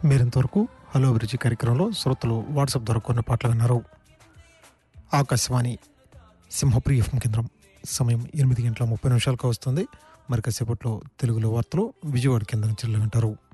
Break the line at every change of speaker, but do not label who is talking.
మీరింతవరకు హలో అభిరుచి కార్యక్రమంలో శ్రోతలు వాట్సాప్ ద్వారా కొన్ని పాటలు విన్నారు. ఆకాశవాణి సింహప్రియ ఎఫ్ఎం కేంద్రం. సమయం 8 గంటల 30 నిమిషాలకు వస్తుంది. మరి కాసేపట్లో తెలుగులో వార్తలు విజయవాడ కేంద్రం నుంచి వింటారు.